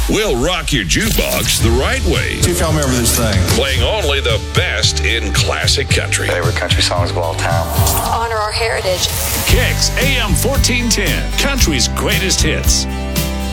We'll rock your jukebox the right way. See if y'all remember this thing. Playing only the best in classic country. Favorite country songs of all time. Honor our heritage. Kicks AM 1410, country's greatest hits.